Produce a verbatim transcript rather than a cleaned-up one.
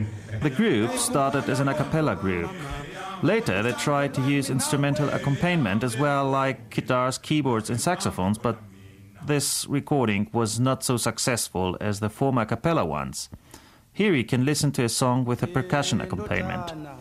The group started as an a cappella group. Later, they tried to use instrumental accompaniment as well, like guitars, keyboards and saxophones, but this recording was not so successful as the former a cappella ones. Here you can listen to a song with a percussion accompaniment.